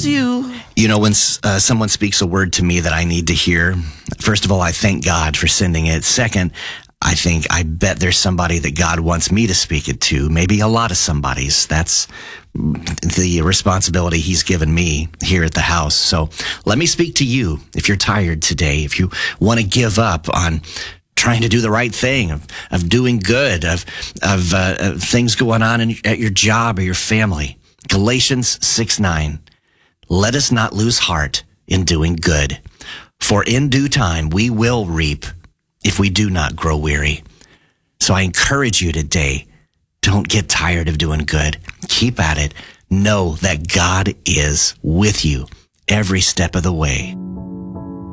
loves you. You know, when someone speaks a word to me that I need to hear, first of all, I thank God for sending it. Second, I bet there's somebody that God wants me to speak it to, maybe a lot of somebody's. That's the responsibility he's given me here at the house. So let me speak to you. If you're tired today, if you want to give up on trying to do the right thing, of doing good, of things going on at your job or your family. Galatians 6:9. Let us not lose heart in doing good, for in due time we will reap if we do not grow weary. So I encourage you today, don't get tired of doing good. Keep at it. Know that God is with you every step of the way.